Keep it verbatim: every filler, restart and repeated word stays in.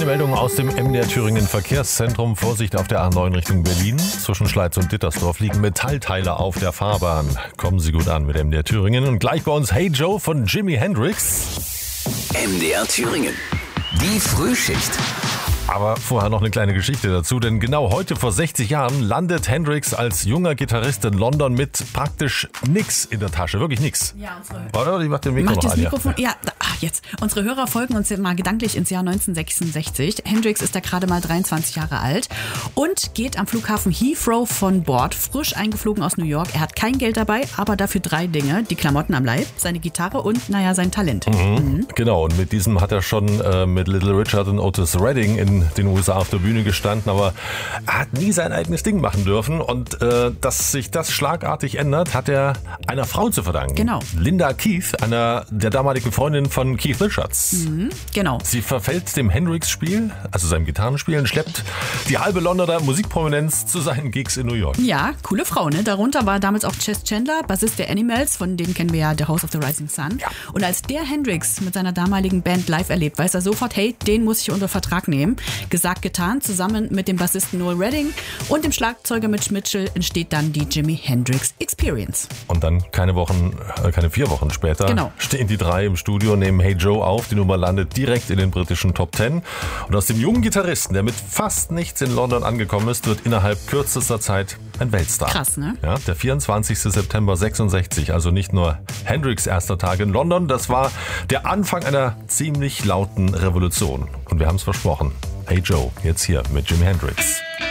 Meldung aus dem M D R Thüringen Verkehrszentrum. Vorsicht auf der A neun Richtung Berlin. Zwischen Schleiz und Dittersdorf liegen Metallteile auf der Fahrbahn. Kommen Sie gut an mit M D R Thüringen. Und gleich bei uns Hey Joe von Jimi Hendrix. M D R Thüringen. Die Frühschicht. Aber vorher noch eine kleine Geschichte dazu, denn genau heute vor sechzig Jahren landet Hendrix als junger Gitarrist in London mit praktisch nix in der Tasche, wirklich nix. Ja, unsere Oder? Ich mach den Mikro Mach noch das an, Mikrofon. Ja, ja ach, jetzt. Unsere Hörer folgen uns mal gedanklich ins Jahr neunzehnhundertsechsundsechzig. Hendrix ist da gerade mal dreiundzwanzig Jahre alt und geht am Flughafen Heathrow von Bord, frisch eingeflogen aus New York. Er hat kein Geld dabei, aber dafür drei Dinge: die Klamotten am Leib, seine Gitarre und, naja, sein Talent. Mhm. Mhm. Genau, und mit diesem hat er schon äh, mit Little Richard und Otis Redding in den U S A auf der Bühne gestanden, aber er hat nie sein eigenes Ding machen dürfen und äh, dass sich das schlagartig ändert, hat er einer Frau zu verdanken. Genau. Linda Keith, einer der damaligen Freundin von Keith Richards. Mhm, genau. Sie verfällt dem Hendrix-Spiel, also seinem Gitarrenspielen, schleppt die halbe Londoner Musikprominenz zu seinen Gigs in New York. Ja, coole Frau, ne? Darunter war damals auch Chess Chandler, Bassist der Animals, von denen kennen wir ja The House of the Rising Sun. Ja. Und als der Hendrix mit seiner damaligen Band live erlebt, weiß er sofort, hey, den muss ich unter Vertrag nehmen. Gesagt, getan, zusammen mit dem Bassisten Noel Redding und dem Schlagzeuger Mitch Mitchell entsteht dann die Jimi Hendrix Experience. Und dann keine Wochen, äh, keine vier Wochen später Genau. stehen die drei im Studio, nehmen Hey Joe auf. Die Nummer landet direkt in den britischen Top Ten. Und aus dem jungen Gitarristen, der mit fast nichts in London angekommen ist, wird innerhalb kürzester Zeit ein Weltstar. Krass, ne? Ja, der vierundzwanzigster September sechsundsechzig, also nicht nur Hendrix' erster Tag in London, das war der Anfang einer ziemlich lauten Revolution. Und wir haben es versprochen. Hey Joe, jetzt hier mit Jimi Hendrix.